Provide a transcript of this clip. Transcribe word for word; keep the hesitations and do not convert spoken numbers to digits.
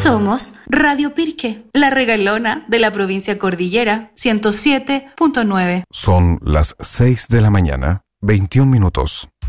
Somos Radio Pirque, la regalona de la provincia Cordillera, ciento siete punto nueve. Son las seis de la mañana, veintiún minutos.